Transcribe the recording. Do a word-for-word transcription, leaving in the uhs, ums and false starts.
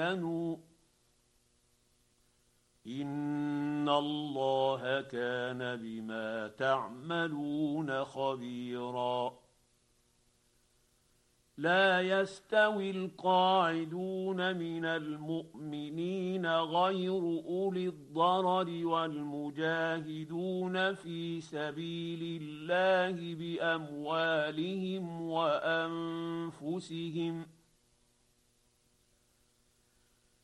تبينوا إن الله كان بما تعملون خبيرا. لا يستوي القاعدون من المؤمنين غير أولي الضرر والمجاهدون في سبيل الله بأموالهم وأنفسهم